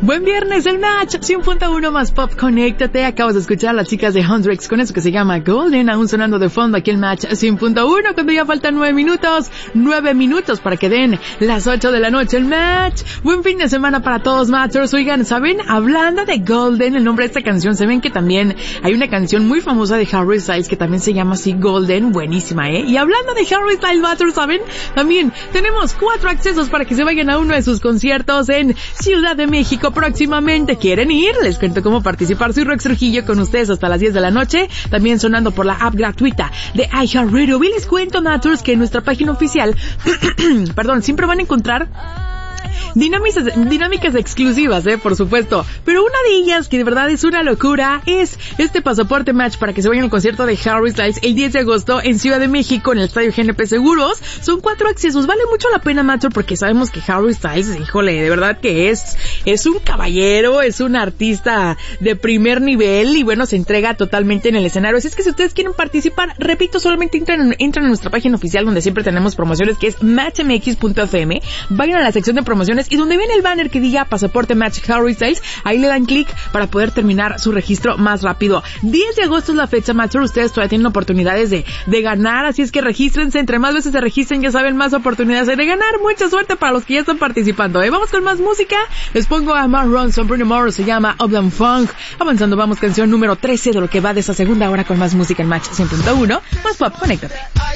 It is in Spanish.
Buen viernes, el match 100.1 más pop, conéctate. Acabas de escuchar a las chicas de Hundrix con eso que se llama Golden, aún sonando de fondo aquí el match 100.1, cuando ya faltan 9 minutos para que den las 8 de la noche el match. Buen fin de semana para todos, matchers. Oigan, ¿saben? Hablando de Golden, el nombre de esta canción, ¿saben que también hay una canción muy famosa de Harry Styles que también se llama así, Golden? Buenísima, ¿eh? Y hablando de Harry Styles, matchers, ¿saben? También tenemos 4 accesos para que se vayan a uno de sus conciertos en Ciudad de México próximamente. ¿Quieren ir? Les cuento cómo participar. Soy Rox Trujillo con ustedes hasta las 10 de la noche, también sonando por la app gratuita de iHeartRadio. Y les cuento, Natures, que en nuestra página oficial, siempre van a encontrar dinámicas exclusivas, por supuesto, pero una de ellas que de verdad es una locura es este pasaporte match para que se vayan al concierto de Harry Styles el 10 de agosto en Ciudad de México en el Estadio GNP Seguros. Son 4 accesos, vale mucho la pena, macho, porque sabemos que Harry Styles, híjole, de verdad que es un caballero, es un artista de primer nivel y bueno, se entrega totalmente en el escenario. Así es que si ustedes quieren participar, repito, solamente entran en nuestra página oficial donde siempre tenemos promociones, que es matchmx.fm, vayan a la sección de promociones y donde ven el banner que diga pasaporte match Harry Styles, ahí le dan clic para poder terminar su registro más rápido. 10 de agosto es la fecha, match, ustedes todavía tienen oportunidades de ganar, así es que regístrense, entre más veces se registren, ya saben, más oportunidades de ganar. Mucha suerte para los que ya están participando, Vamos con más música, les pongo a Mark Ronson, Bruno Mars, se llama Uptown Funk. Avanzando, vamos, canción número 13 de lo que va de esa segunda hora con más música en Match 100.1, más pop, conéctate.